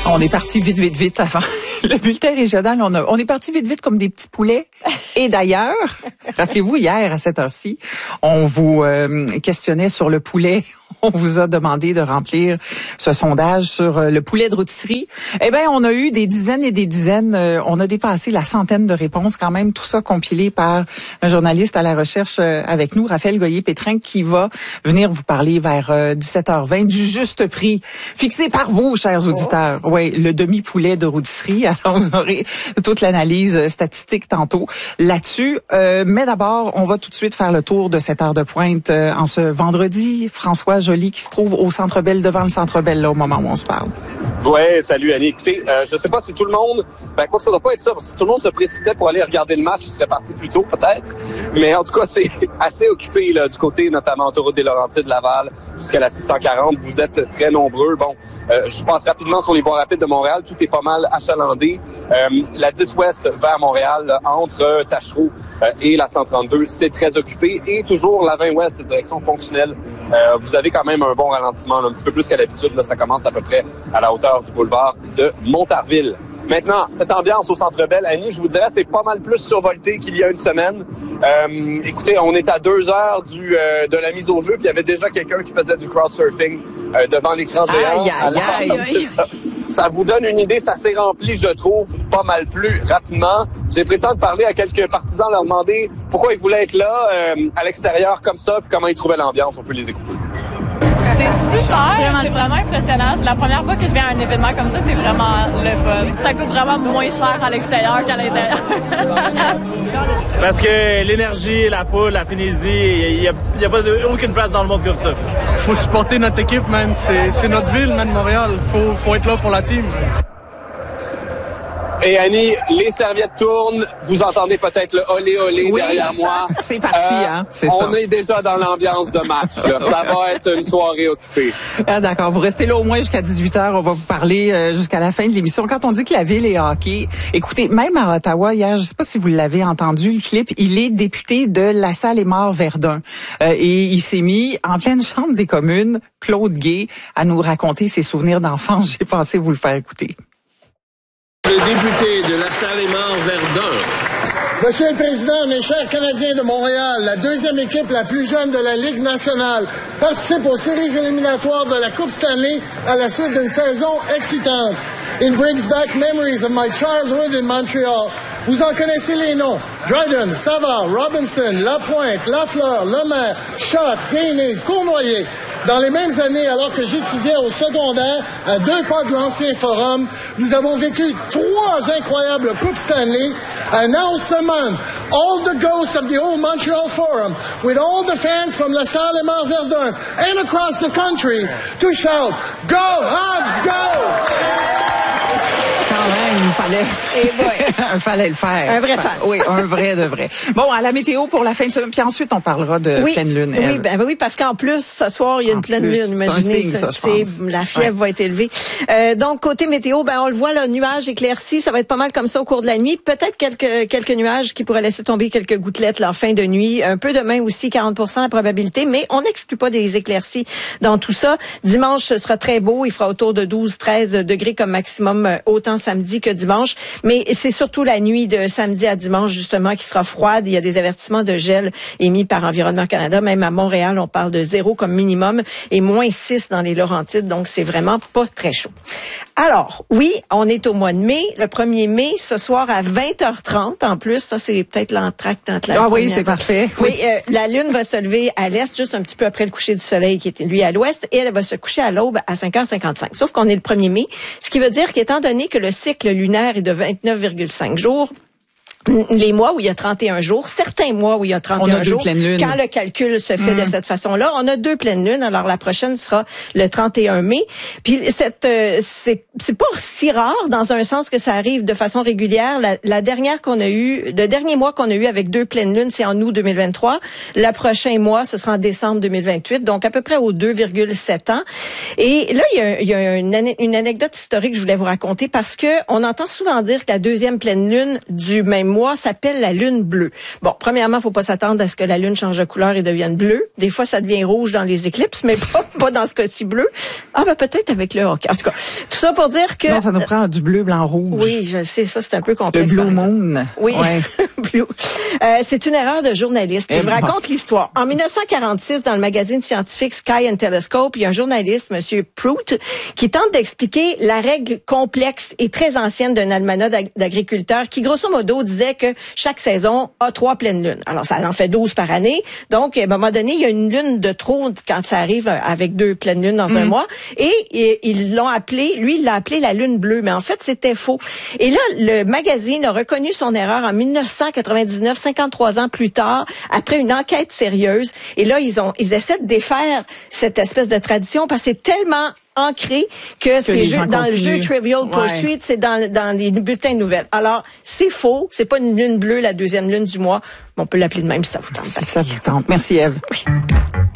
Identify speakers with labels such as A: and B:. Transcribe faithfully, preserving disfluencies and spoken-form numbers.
A: On est parti vite, vite, vite avant le bulletin régional. On, a, on est parti vite, vite comme des petits poulets. Et d'ailleurs, rappelez-vous, hier à cette heure-ci, on vous euh, questionnait sur le poulet. On vous a demandé de remplir ce sondage sur le poulet de rôtisserie. Eh bien, on a eu des dizaines et des dizaines. Euh, on a dépassé la centaine de réponses quand même. Tout ça compilé par un journaliste à la recherche euh, avec nous, Raphaël Goyer-Pétrin, qui va venir vous parler vers euh, dix-sept heures vingt du juste prix fixé par vous, chers auditeurs. Oui, le demi-poulet de rôtisserie. Alors, vous aurez toute l'analyse statistique tantôt là-dessus. Euh, mais d'abord, on va tout de suite faire le tour de cette heure de pointe euh, en ce vendredi. François Joly qui se trouve au Centre Bell, devant le Centre Bell, là, au moment où on se parle.
B: Oui, salut Annie. Écoutez, euh, je sais pas si tout le monde, ben quoi que ça doit pas être ça, parce que si tout le monde se précipitait pour aller regarder le match, il serait parti plus tôt peut-être. Mais en tout cas, c'est assez occupé là, du côté notamment autoroute des Laurentides, Laval, jusqu'à la six cent quarante. Vous êtes très nombreux. Bon, euh, je passe rapidement sur les voies rapides de Montréal. Tout est pas mal achalandé. Euh, la dix ouest vers Montréal, là, entre euh, Tachereau euh, et la cent trente-deux, c'est très occupé. Et toujours la vingt ouest, direction fonctionnelle. Euh, vous avez quand même un bon ralentissement, là, un petit peu plus qu'à l'habitude. Là, ça commence à peu près à la hauteur du boulevard de Montarville. Maintenant, cette ambiance au Centre Bell, Annie, je vous dirais, c'est pas mal plus survolté qu'il y a une semaine. Euh, écoutez, on est à deux heures du euh, de la mise au jeu, puis il y avait déjà quelqu'un qui faisait du crowdsurfing euh, devant l'écran géant.
A: Aïe, aïe, aïe, aïe, aïe.
B: Ça, ça vous donne une idée, ça s'est rempli, je trouve, pas mal plus rapidement. J'ai pris le temps de parler à quelques partisans, leur demander pourquoi ils voulaient être là, euh, à l'extérieur comme ça, puis comment ils trouvaient l'ambiance. On peut les écouter.
C: C'est super, c'est vraiment impressionnant. C'est la première fois que je viens à un événement comme ça, c'est vraiment le fun. Ça coûte vraiment moins cher à l'extérieur qu'à l'intérieur.
D: Parce que l'énergie, la foule, la frénésie, il n'y a, y a pas de, aucune place dans le monde comme ça.
E: Faut supporter notre équipe, man. C'est, c'est notre ville, man, Montréal. Faut, faut être là pour la team.
B: Et Annie, les serviettes tournent. Vous entendez peut-être le olé olé
A: oui,
B: derrière moi.
A: C'est parti, euh, hein. C'est
B: on
A: ça.
B: est déjà dans l'ambiance de match. Là. Ça va être une soirée occupée.
A: Ah, d'accord. Vous restez là au moins jusqu'à dix-huit heures. On va vous parler euh, jusqu'à la fin de l'émission. Quand on dit que la ville est hockey, écoutez, même à Ottawa hier, je sais pas si vous l'avez entendu, le clip, il est député de La Salle-et-Mort-Verdun. Euh, et il s'est mis en pleine chambre des communes, Claude Gay, à nous raconter ses souvenirs d'enfance. J'ai pensé vous le faire écouter.
F: Le député de La Salle-et-Mort-Verdun.
G: Monsieur le Président, mes chers Canadiens de Montréal, la deuxième équipe la plus jeune de la Ligue nationale participe aux séries éliminatoires de la Coupe Stanley à la suite d'une saison excitante. It brings back memories of my childhood in Montreal. Vous en connaissez les noms. Dryden, Savard, Robinson, Lapointe, Lafleur, Lemaire, Schott, Gainey, Cournoyer. Dans les mêmes années, alors que j'étudiais au secondaire, à deux pas de l'ancien forum, nous avons vécu trois incroyables Coupes Stanley. And now summon all the ghosts of the old Montreal Forum, with all the fans from La Salle-et-Mort-Verdun and across the country, to shout, Go, Habs, go!
A: Quand même, il fallait, il fallait le faire.
H: Un vrai fan.
A: Oui, un vrai de vrai. Bon, à la météo pour la fin de semaine, puis ensuite on parlera de
H: oui,
A: pleine lune.
H: Oui, ben oui, parce qu'en plus, ce soir, il y a une
A: en
H: pleine
A: plus,
H: lune. Imaginez,
A: c'est un signe, ça, je pense.
H: La fièvre ouais. va être élevée. Euh, donc, côté météo, ben on le voit, le nuage éclairci, ça va être pas mal comme ça au cours de la nuit. Peut-être quelques quelques nuages qui pourraient laisser tomber quelques gouttelettes là, en fin de nuit. Un peu demain aussi, quarante pour cent la probabilité, mais on n'exclut pas des éclaircies dans tout ça. Dimanche, ce sera très beau. Il fera autour de douze treize degrés comme maximum, autant samedi que dimanche. Mais c'est surtout la nuit de samedi à dimanche, justement, qui sera froide. Il y a des avertissements de gel émis par Environnement Canada. Même à Montréal, on parle de zéro comme minimum et moins six dans les Laurentides. Donc, c'est vraiment pas très chaud. Alors, oui, on est au mois de mai. Le premier mai, ce soir à vingt heures trente. En plus, ça, c'est peut-être l'entracte entre la
A: Ah oui, c'est parfait.
H: Oui, euh, la lune va se lever à l'est, juste un petit peu après le coucher du soleil, qui est, lui, à l'ouest, et elle va se coucher à l'aube à cinq heures cinquante-cinq. Sauf qu'on est le premier mai, ce qui veut dire qu'étant donné que le cycle lunaire est de vingt-neuf virgule cinq jours, les mois où il y a trente et un jours, certains mois où il y a trente et un jours, quand le calcul se fait mmh. de cette façon-là, on a deux pleines lunes. Alors la prochaine sera le trente et un mai. Puis cette euh, c'est c'est pas si rare dans un sens que ça arrive de façon régulière. La, la dernière qu'on a eue, le dernier mois qu'on a eu avec deux pleines lunes, c'est en août deux mille vingt-trois. Le prochain mois, ce sera en décembre deux mille vingt-huit, donc à peu près aux deux virgule sept ans. Et là, il y a, il y a une, une anecdote historique que je voulais vous raconter parce que on entend souvent dire que la deuxième pleine lune du même mois mois s'appelle la lune bleue. Bon, premièrement, faut pas s'attendre à ce que la lune change de couleur et devienne bleue. Des fois, ça devient rouge dans les éclipses, mais pas, pas dans ce cas-ci bleu. Ah ben peut-être avec le hockey. En tout cas, tout ça pour dire que...
A: Non, ça nous prend du bleu, blanc, rouge.
H: Oui, je sais, ça c'est un peu complexe.
A: Le Blue Moon.
H: Oui,
A: ouais.
H: Blue. Euh, c'est une erreur de journaliste. Et je vous raconte l'histoire. En dix-neuf cent quarante-six, dans le magazine scientifique Sky and Telescope, il y a un journaliste, Monsieur Prout, qui tente d'expliquer la règle complexe et très ancienne d'un almanach d'agriculteurs qui, grosso modo, disait que chaque saison a trois pleines lunes. Alors, ça en fait douze par année. Donc, à un moment donné, il y a une lune de trop quand ça arrive avec deux pleines lunes dans mmh. un mois. Et, et ils l'ont appelé, lui, il l'a appelé la lune bleue. Mais en fait, c'était faux. Et là, le magazine a reconnu son erreur en dix-neuf cent quatre-vingt-dix-neuf, cinquante-trois ans plus tard, après une enquête sérieuse. Et là, ils ont, ils essaient de défaire cette espèce de tradition parce que c'est tellement ancré que, que c'est jeu, dans le jeu Trivial Pursuit, ouais. c'est dans, dans les bulletins de nouvelles. Alors, c'est faux. C'est pas une lune bleue, la deuxième lune du mois. On peut l'appeler de même si ça vous tente.
A: Si ça vous tente. Merci, Ève.
H: Oui.